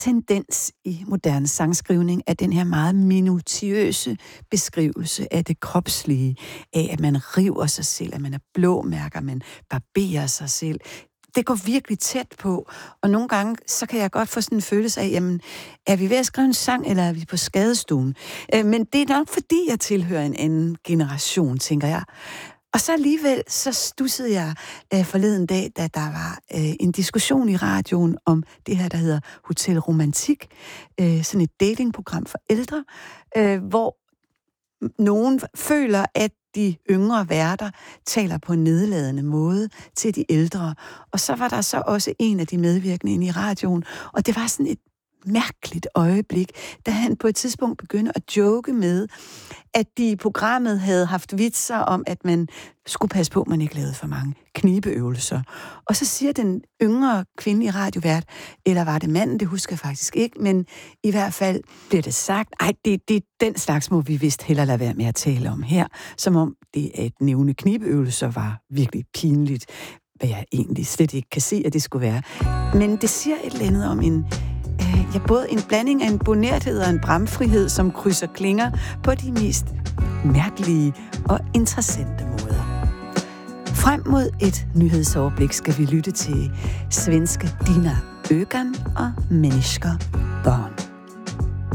tendens i moderne sangskrivning af den her meget minutiøse beskrivelse af det kropslige, af at man river sig selv, at man er blåmærker, man barberer sig selv. Det går virkelig tæt på, og nogle gange, så kan jeg godt få sådan en følelse af, jamen, er vi ved at skrive en sang, eller er vi på skadestuen? Men det er nok, fordi jeg tilhører en anden generation, tænker jeg. Og så alligevel, så stussede jeg forleden dag, da der var en diskussion i radioen om det her, der hedder Hotel Romantik, sådan et datingprogram for ældre, hvor nogen føler, at de yngre værter taler på en nedladende måde til de ældre. Og så var der så også en af de medvirkende inde i radioen, og det var sådan et mærkeligt øjeblik, da han på et tidspunkt begyndte at joke med, at de i programmet havde haft vitser om, at man skulle passe på, at man ikke lavede for mange knibeøvelser. Og så siger den yngre kvindelige radiovært, eller var det manden, det husker jeg faktisk ikke, men i hvert fald bliver det sagt, det den slags må vi vist hellere lade være med at tale om her, som om det at nævne knibeøvelser var virkelig pinligt, hvad jeg egentlig slet ikke kan se, at det skulle være. Men det siger et eller andet om både en blanding af en bonerthed og en bramfrihed, som krydser klinger på de mest mærkelige og interessante måder. Frem mod et nyhedsoverblik skal vi lytte til svenske Dina Ögan og Mennesker.